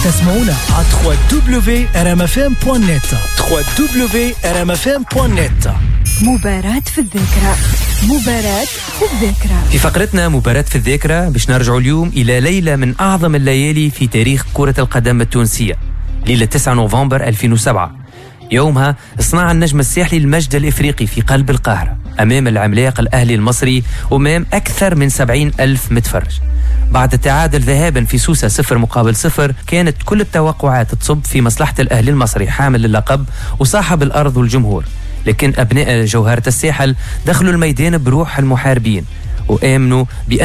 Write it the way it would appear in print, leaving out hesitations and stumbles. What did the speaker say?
تسمعونا على www.rmfm.net www.rmfm.net. مباراة في الذاكرة. مباراة في الذاكرة. في فقرتنا مباراة في الذاكرة باش نرجعوا اليوم إلى ليلة من أعظم الليالي في تاريخ كرة القدم التونسية، ليلة 9 نوفمبر 2007. يومها صنع النجم الساحلي المجد الإفريقي في قلب القاهرة أمام العملاق الأهلي المصري وأمام أكثر من 70,000 متفرج. بعد التعادل ذهابا في سوسة 0-0 كانت كل التوقعات تصب في مصلحة الأهلي المصري حامل اللقب وصاحب الأرض والجمهور، لكن أبناء جوهرة الساحل دخلوا الميدان بروح المحاربين وآمنوا بأن